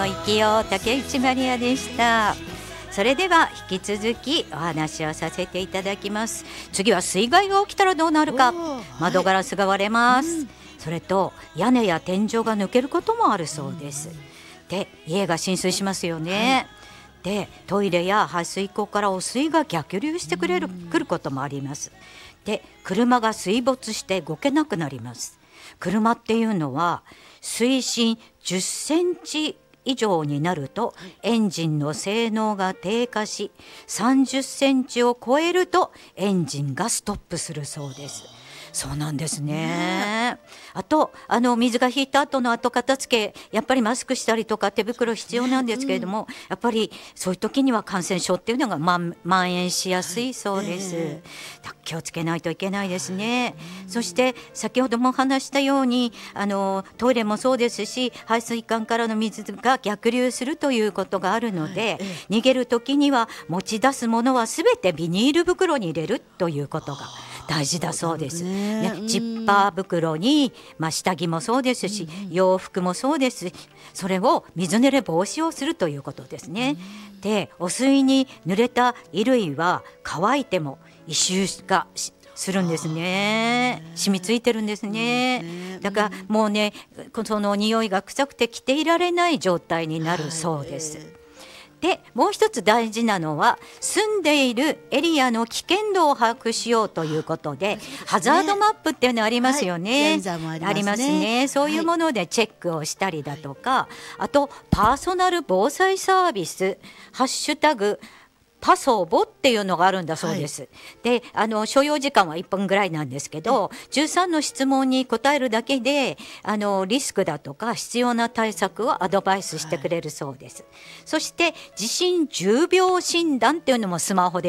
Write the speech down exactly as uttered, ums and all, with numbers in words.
生きよう竹内まりやでした。それでは引き続きお話をさせていただきます。次は水害が起きたらどうなるか。窓ガラスが割れます、はい、うん、それと屋根や天井が抜けることもあるそうです、うん、で家が浸水しますよね、はい、でトイレや排水溝から汚水が逆流してくれる、うん、来ることもあります。で車が水没して動けなくなります。車っていうのは水深じゅっセンチ以上になるとエンジンの性能が低下し、さんじゅっセンチを超えるとエンジンがストップするそうです。そうなんですね。あとあの水が引いた後の後片付け、やっぱりマスクしたりとか手袋必要なんですけれども、やっぱりそういう時には感染症っていうのが蔓延しやすいそうです、気をつけないといけないですね。そして先ほども話したようにあのトイレもそうですし、排水管からの水が逆流するということがあるので、逃げる時には持ち出すものはすべてビニール袋に入れるということが大事だそうです、ね、ジッパー袋に、まあ、下着もそうですし、うんうん、洋服もそうですし、それを水濡れ防止をするということですね、うん、で汚水に濡れた衣類は乾いても異臭がするんですね。染みついてるんですね。だからもうね、その匂いが臭くて着ていられない状態になるそうです、はい。でもう一つ大事なのは住んでいるエリアの危険度を把握しようということで、ハザードマップっていうのありますよね、はい、ありますね。そういうものでチェックをしたりだとか、はい、あとパーソナル防災サービスハッシュタグパソボっていうのがあるんだそうです、はい、であの所要時間はいっぷんぐらいなんですけど、じゅうさんの質問に答えるだけであのリスクだとか必要な対策をアドバイスしてくれるそうです、はい、そして地震じゅうびょう診断っていうのもスマホで